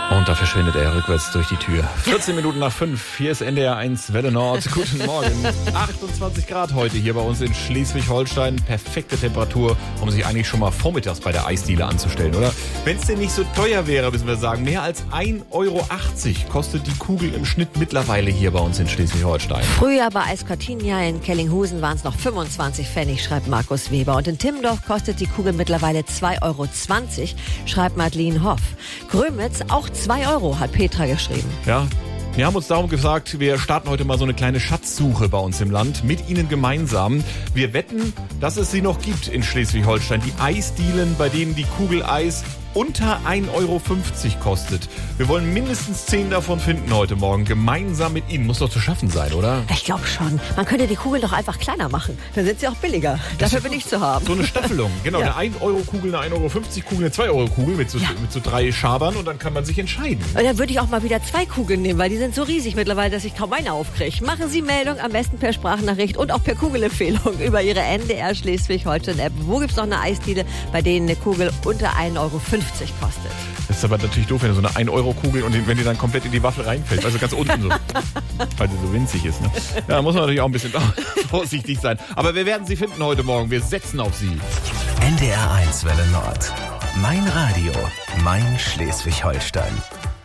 Und da verschwindet er rückwärts durch die Tür. 14 Minuten nach 5, hier ist NDR 1 Welle Nord. Guten Morgen. 28 Grad heute hier bei uns in Schleswig-Holstein. Perfekte Temperatur, um sich eigentlich schon mal vormittags bei der Eisdiele anzustellen, oder? Wenn es denn nicht so teuer wäre, müssen wir sagen, mehr als 1,80 Euro kostet die Kugel im Schnitt mittlerweile hier bei uns in Schleswig-Holstein. Früher bei Eiscortinia in Kellinghusen waren es noch 25 Pfennig, schreibt Markus Weber. Und in Timmendorf kostet die Kugel mittlerweile 2,20 Euro, schreibt Madeleine Hoff. Grömitz auch 2 Euro, hat Petra geschrieben. Ja, wir haben uns darum gesagt, wir starten heute mal so eine kleine Schatzsuche bei uns im Land mit Ihnen gemeinsam. Wir wetten, dass es sie noch gibt in Schleswig-Holstein. Die Eisdielen, bei denen die Kugel Eis unter 1,50 Euro kostet. Wir wollen mindestens 10 davon finden heute Morgen. Gemeinsam mit Ihnen. Muss doch zu schaffen sein, oder? Ich glaube schon. Man könnte die Kugel doch einfach kleiner machen. Dann sind sie auch billiger. Dafür bin ich zu haben. So eine Staffelung. Genau, Ja. eine 1-Euro-Kugel, eine 1,50-Euro-Kugel, eine 2-Euro-Kugel mit so 3 Schabern und dann kann man sich entscheiden. Und dann würde ich auch mal wieder 2 Kugeln nehmen, weil die sind so riesig mittlerweile, dass ich kaum eine aufkriege. Machen Sie Meldung, am besten per Sprachnachricht und auch per Kugelempfehlung über Ihre NDR Schleswig-Holstein-App. Wo gibt's noch eine Eisdiele, bei denen eine Kugel unter 1,50 Euro kostet? Das ist aber natürlich doof, wenn du so eine 1-Euro-Kugel und wenn die dann komplett in die Waffel reinfällt. Also ganz unten so. Weil sie so winzig ist. Ne? Ja, da muss man natürlich auch ein bisschen vorsichtig sein. Aber wir werden sie finden heute Morgen. Wir setzen auf sie. NDR 1 Welle Nord. Mein Radio, mein Schleswig-Holstein.